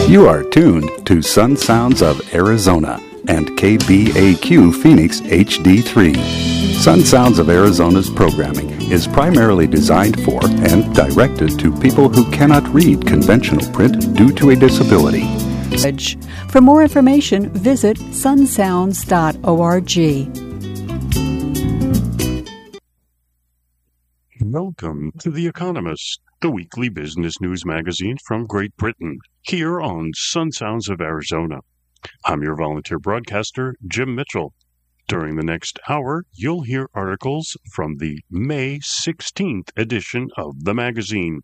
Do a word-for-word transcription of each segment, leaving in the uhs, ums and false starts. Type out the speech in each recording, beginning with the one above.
You are tuned to Sun Sounds of Arizona and K B A Q Phoenix H D three. Sun Sounds of Arizona's programming is primarily designed for and directed to people who cannot read conventional print due to a disability. For more information, visit sun sounds dot org. Welcome to The Economist, the weekly business news magazine from Great Britain, here on Sun Sounds of Arizona. I'm your volunteer broadcaster, Jim Mitchell. During the next hour, you'll hear articles from the May sixteenth edition of the magazine.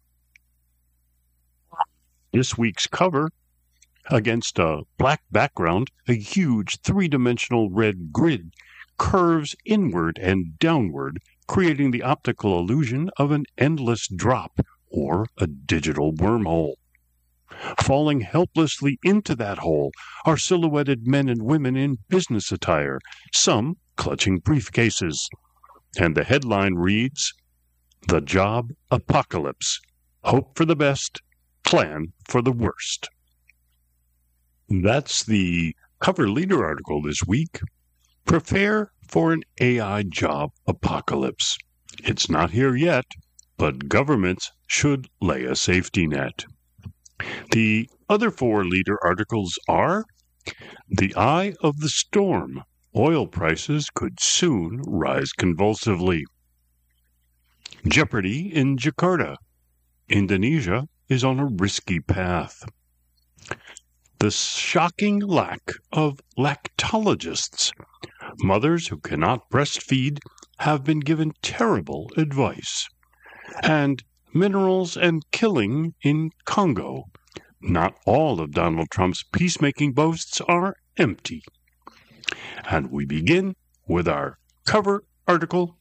This week's cover, against a black background, a huge three-dimensional red grid curves inward and downward, creating the optical illusion of an endless drop or a digital wormhole. Falling helplessly into that hole are silhouetted men and women in business attire, some clutching briefcases. And the headline reads, "The Job Apocalypse. Hope for the best, plan for the worst." That's the cover leader article this week. Prepare for an A I job apocalypse. It's not here yet, but governments should lay a safety net. The other four leader articles are: The Eye of the Storm. Oil prices could soon rise convulsively. Jeopardy in Jakarta. Indonesia is on a risky path. The shocking lack of lactologists. Mothers who cannot breastfeed have been given terrible advice. And minerals and killing in Congo. Not all of Donald Trump's peacemaking boasts are empty. And we begin with our cover article,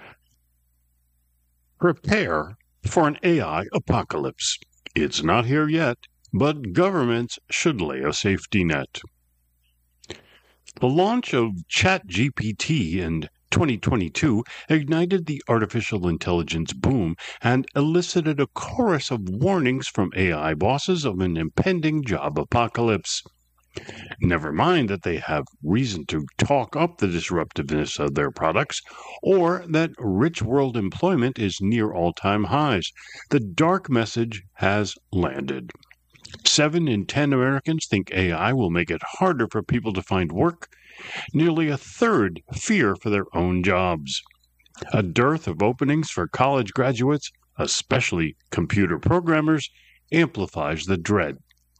Prepare for an A I Apocalypse. It's not here yet, but governments should lay a safety net. The launch of ChatGPT in twenty twenty-two ignited the artificial intelligence boom and elicited a chorus of warnings from A I bosses of an impending job apocalypse. Never mind that they have reason to talk up the disruptiveness of their products, or that rich world employment is near all-time highs. The dark message has landed. Seven in ten Americans think A I will make it harder for people to find work. Nearly a third fear for their own jobs. A dearth of openings for college graduates, especially computer programmers, amplifies the dread.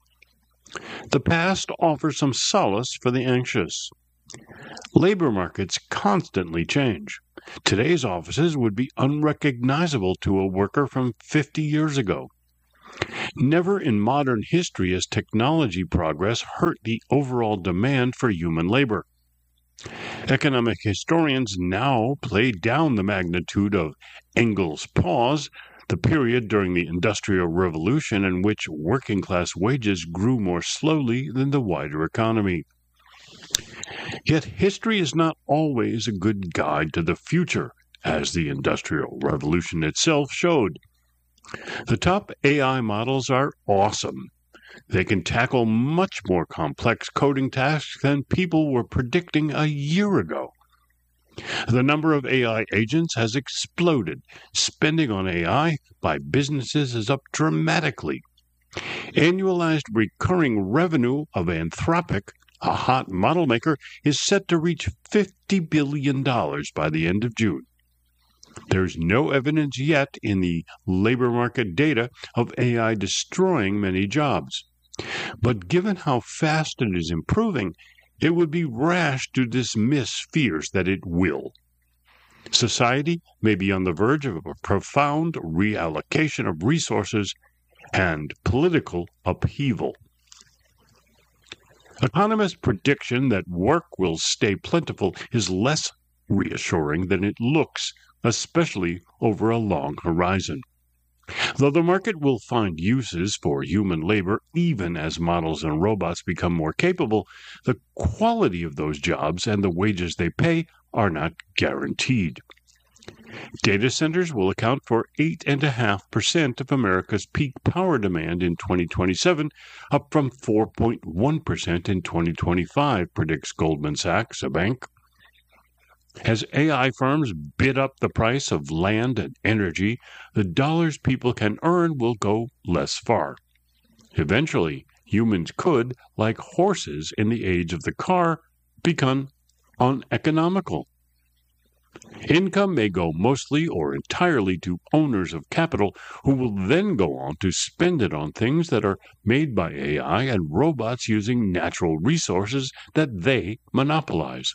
The past offers some solace for the anxious. Labor markets constantly change. Today's offices would be unrecognizable to a worker from fifty years ago. Never in modern history has technology progress hurt the overall demand for human labor. Economic historians now play down the magnitude of Engels' pause, the period during the Industrial Revolution in which working-class wages grew more slowly than the wider economy. Yet history is not always a good guide to the future, as the Industrial Revolution itself showed. The top A I models are awesome. They can tackle much more complex coding tasks than people were predicting a year ago. The number of A I agents has exploded. Spending on A I by businesses is up dramatically. Annualized recurring revenue of Anthropic, a hot model maker, is set to reach fifty billion dollars by the end of June. There's no evidence yet in the labor market data of A I destroying many jobs. But given how fast it is improving, it would be rash to dismiss fears that it will. Society may be on the verge of a profound reallocation of resources and political upheaval. Economists' prediction that work will stay plentiful is less reassuring than it looks, especially over a long horizon. Though the market will find uses for human labor even as models and robots become more capable, the quality of those jobs and the wages they pay are not guaranteed. Data centers will account for eight point five percent of America's peak power demand in twenty twenty-seven, up from four point one percent in twenty twenty-five, predicts Goldman Sachs, a bank. As A I firms bid up the price of land and energy, the dollars people can earn will go less far. Eventually, humans could, like horses in the age of the car, become uneconomical. Income may go mostly or entirely to owners of capital, who will then go on to spend it on things that are made by A I and robots using natural resources that they monopolize.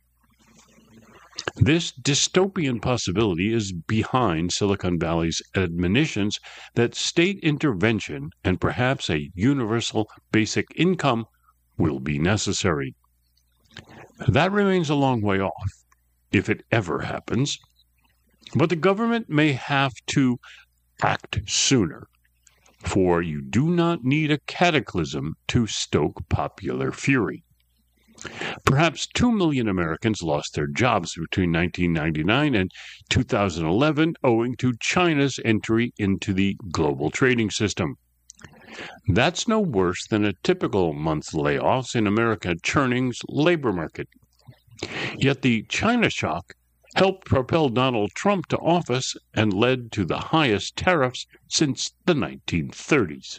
This dystopian possibility is behind Silicon Valley's admonitions that state intervention and perhaps a universal basic income will be necessary. That remains a long way off, if it ever happens, but the government may have to act sooner, for you do not need a cataclysm to stoke popular fury. Perhaps two million Americans lost their jobs between nineteen ninety-nine and two thousand eleven owing to China's entry into the global trading system. That's no worse than a typical month's layoffs in America churning's labor market. Yet the China shock helped propel Donald Trump to office and led to the highest tariffs since the nineteen thirties.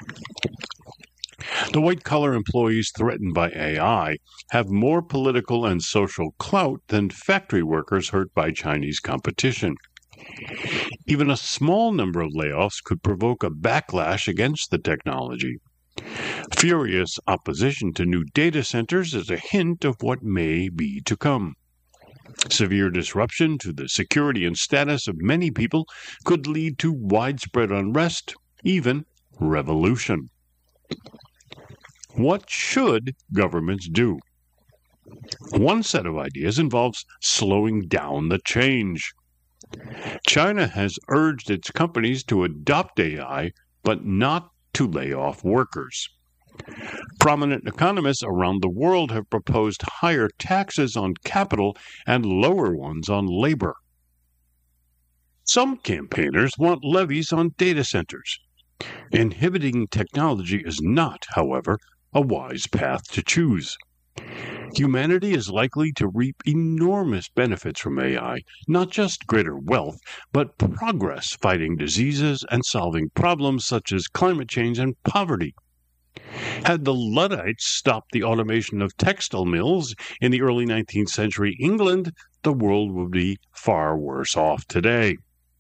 The white-collar employees threatened by A I have more political and social clout than factory workers hurt by Chinese competition. Even a small number of layoffs could provoke a backlash against the technology. Furious opposition to new data centers is a hint of what may be to come. Severe disruption to the security and status of many people could lead to widespread unrest, even revolution. What should governments do? One set of ideas involves slowing down the change. China has urged its companies to adopt A I, but not to lay off workers. Prominent economists around the world have proposed higher taxes on capital and lower ones on labor. Some campaigners want levies on data centers. Inhibiting technology is not, however, a wise path to choose. Humanity is likely to reap enormous benefits from A I, not just greater wealth, but progress fighting diseases and solving problems such as climate change and poverty. Had the Luddites stopped the automation of textile mills in the early nineteenth century England, the world would be far worse off today.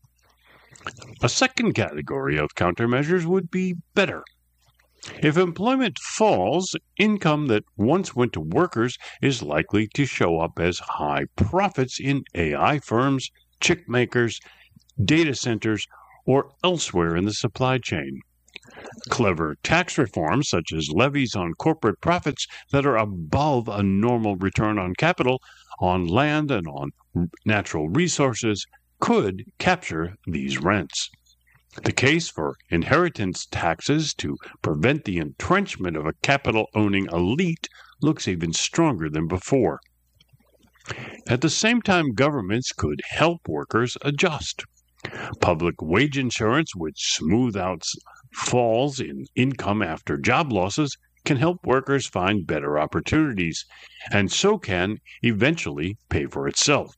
A second category of countermeasures would be better. If employment falls, income that once went to workers is likely to show up as high profits in A I firms, chip makers, data centers, or elsewhere in the supply chain. Clever tax reforms, such as levies on corporate profits that are above a normal return on capital, on land and on natural resources, could capture these rents. The case for inheritance taxes to prevent the entrenchment of a capital-owning elite looks even stronger than before. At the same time, governments could help workers adjust. Public wage insurance, which smooth out falls in income after job losses, can help workers find better opportunities, and so can eventually pay for itself.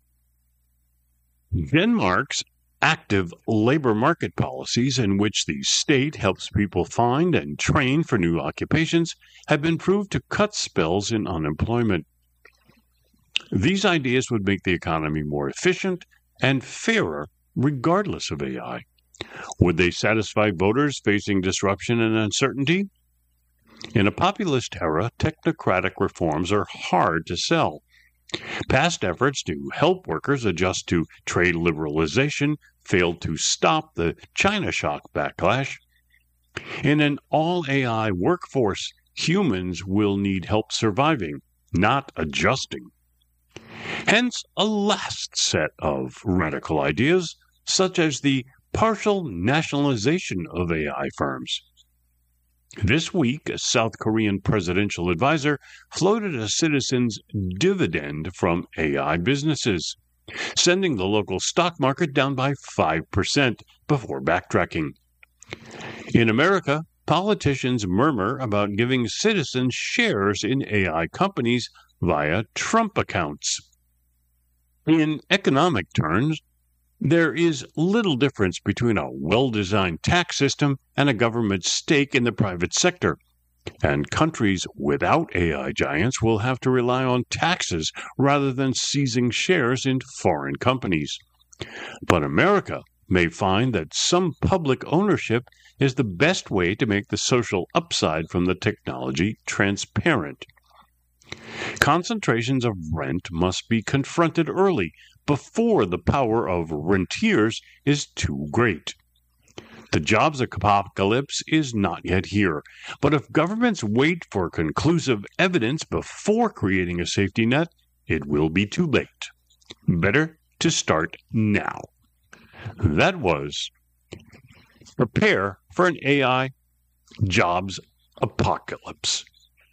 Denmark's active labor market policies, in which the state helps people find and train for new occupations, have been proved to cut spells in unemployment. These ideas would make the economy more efficient and fairer regardless of A I. Would they satisfy voters facing disruption and uncertainty? In a populist era, technocratic reforms are hard to sell. Past efforts to help workers adjust to trade liberalization failed to stop the China shock backlash. In an all-A I workforce, humans will need help surviving, not adjusting. Hence, a last set of radical ideas, such as the partial nationalization of A I firms. This week, a South Korean presidential advisor floated a citizen's dividend from A I businesses. sending the local stock market down by five percent before backtracking. In America, politicians murmur about giving citizens shares in A I companies via Trump accounts. In economic terms, there is little difference between a well-designed tax system and a government stake in the private sector, and countries without A I giants will have to rely on taxes rather than seizing shares in foreign companies. But America may find that some public ownership is the best way to make the social upside from the technology transparent. Concentrations of rent must be confronted early, before the power of rentiers is too great. The jobs apocalypse is not yet here, but if governments wait for conclusive evidence before creating a safety net, it will be too late. Better to start now. That was Prepare for an A I Jobs Apocalypse.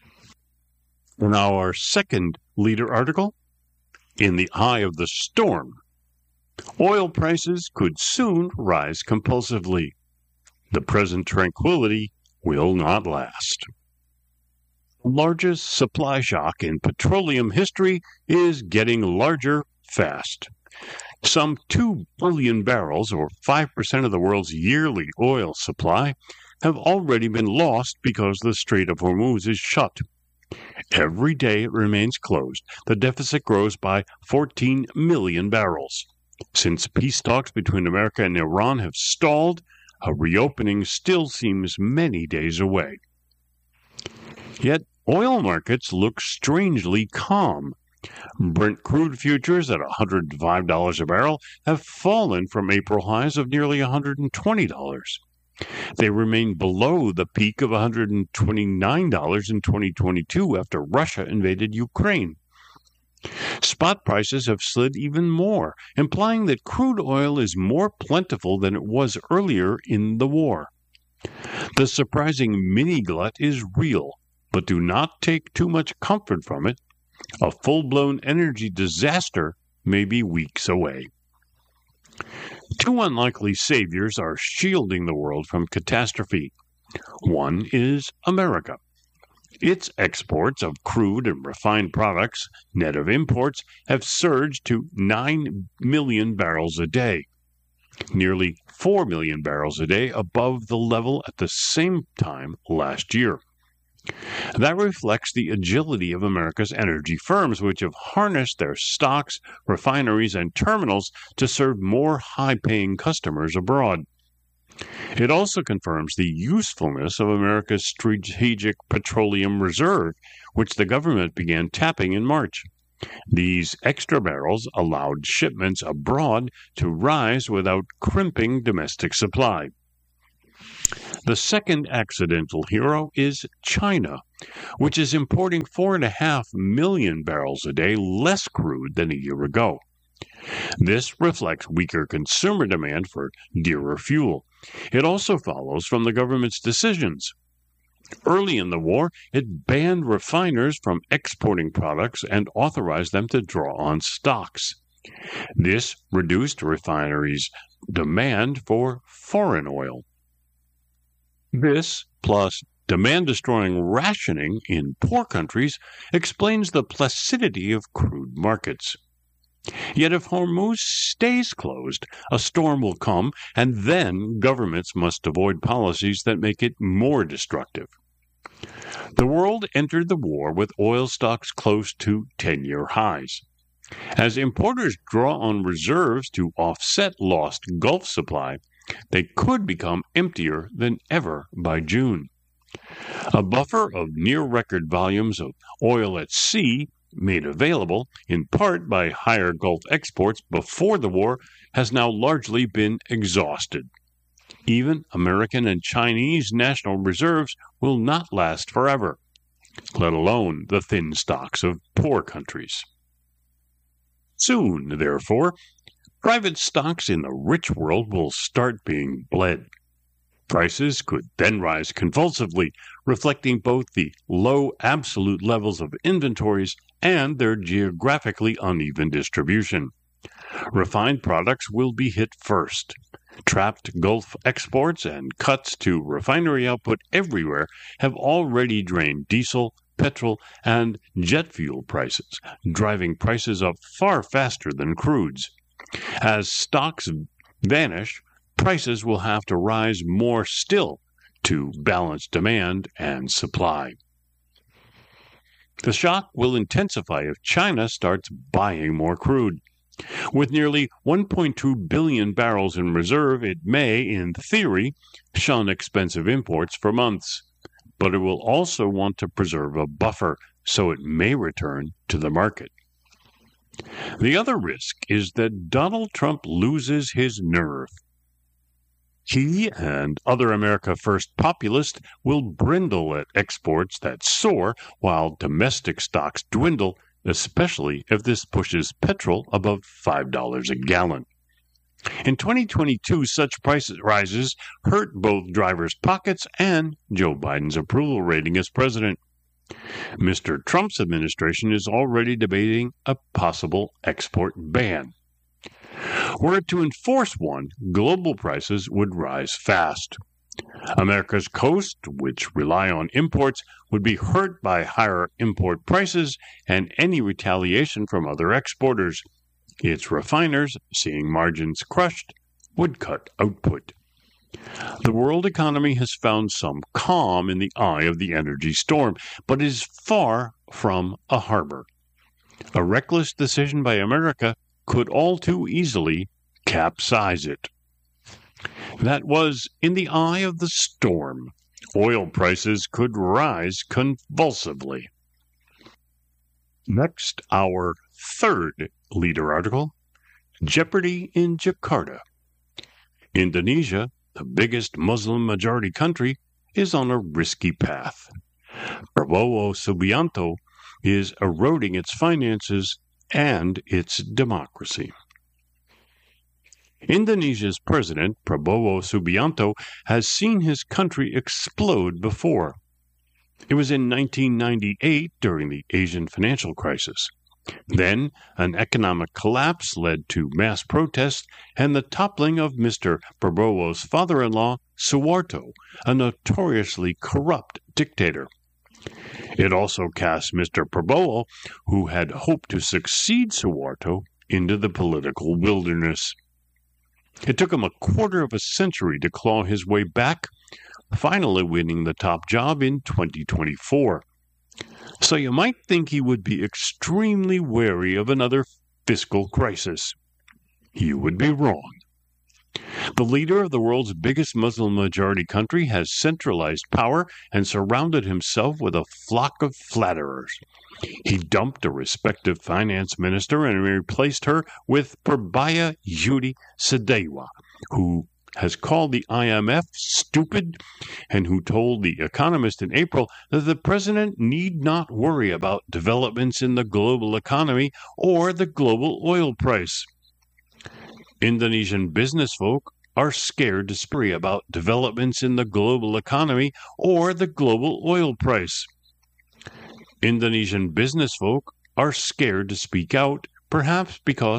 In our second leader article, In the Eye of the Storm, oil prices could soon rise compulsively. The present tranquility will not last. The largest supply shock in petroleum history is getting larger fast. Some two billion barrels, or five percent of the world's yearly oil supply, have already been lost because the Strait of Hormuz is shut. Every day it remains closed, the deficit grows by fourteen million barrels. Since peace talks between America and Iran have stalled, a reopening still seems many days away. Yet oil markets look strangely calm. Brent crude futures at one hundred five dollars a barrel have fallen from April highs of nearly one hundred twenty dollars. They remain below the peak of one hundred twenty-nine dollars in twenty twenty-two after Russia invaded Ukraine. Spot prices have slid even more, implying that crude oil is more plentiful than it was earlier in the war. The surprising mini-glut is real, but do not take too much comfort from it. A full-blown energy disaster may be weeks away. Two unlikely saviors are shielding the world from catastrophe. One is America. Its exports of crude and refined products, net of imports, have surged to nine million barrels a day, nearly four million barrels a day above the level at the same time last year. That reflects the agility of America's energy firms, which have harnessed their stocks, refineries, and terminals to serve more high-paying customers abroad. It also confirms the usefulness of America's Strategic Petroleum Reserve, which the government began tapping in March. These extra barrels allowed shipments abroad to rise without crimping domestic supply. The second accidental hero is China, which is importing four and a half million barrels a day less crude than a year ago. This reflects weaker consumer demand for dearer fuel. It also follows from the government's decisions. Early in the war, it banned refiners from exporting products and authorized them to draw on stocks. This reduced refineries' demand for foreign oil. This, plus demand-destroying rationing in poor countries, explains the placidity of crude markets. Yet if Hormuz stays closed, a storm will come, and then governments must avoid policies that make it more destructive. The world entered the war with oil stocks close to ten-year highs. As importers draw on reserves to offset lost Gulf supply, they could become emptier than ever by June. A buffer of near-record volumes of oil at sea, made available in part by higher Gulf exports before the war, has now largely been exhausted. Even American and Chinese national reserves will not last forever, let alone the thin stocks of poor countries. Soon, therefore, private stocks in the rich world will start being bled. Prices could then rise convulsively, reflecting both the low absolute levels of inventories and their geographically uneven distribution. Refined products will be hit first. Trapped Gulf exports and cuts to refinery output everywhere have already drained diesel, petrol, and jet fuel prices, driving prices up far faster than crude's. As stocks vanish, prices will have to rise more still to balance demand and supply. The shock will intensify if China starts buying more crude. With nearly one point two billion barrels in reserve, it may, in theory, shun expensive imports for months. But it will also want to preserve a buffer, so it may return to the market. The other risk is that Donald Trump loses his nerve. He and other America First populists will brindle at exports that soar while domestic stocks dwindle, especially if this pushes petrol above five dollars a gallon. In twenty twenty-two, such price rises hurt both drivers' pockets and Joe Biden's approval rating as president. Mister Trump's administration is already debating a possible export ban. Were it to enforce one, global prices would rise fast. America's coast, which rely on imports, would be hurt by higher import prices and any retaliation from other exporters. Its refiners, seeing margins crushed, would cut output. The world economy has found some calm in the eye of the energy storm, but is far from a harbor. A reckless decision by America could all too easily capsize it. That was in the eye of the storm. Oil prices could rise convulsively. Next, our third leader article, Jeopardy in Jakarta. Indonesia, the biggest Muslim-majority country, is on a risky path. Prabowo Subianto is eroding its finances and its democracy. Indonesia's president, Prabowo Subianto, has seen his country explode before. It was in nineteen ninety-eight during the Asian financial crisis. Then, an economic collapse led to mass protests and the toppling of Mister Prabowo's father-in-law, Suharto, a notoriously corrupt dictator. It also cast Mister Prabowo, who had hoped to succeed Suharto, into the political wilderness. It took him a quarter of a century to claw his way back, finally winning the top job in twenty twenty-four. So you might think he would be extremely wary of another fiscal crisis. You would be wrong. The leader of the world's biggest Muslim-majority country has centralized power and surrounded himself with a flock of flatterers. He dumped a respected finance minister and replaced her with Purbaya Yudi Sadewa, who has called the I M F stupid and who told The Economist in April that the president need not worry about developments in the global economy or the global oil price. Indonesian business folk are scared to speak about developments in the global economy or the global oil price. Indonesian business folk are scared to speak out, perhaps because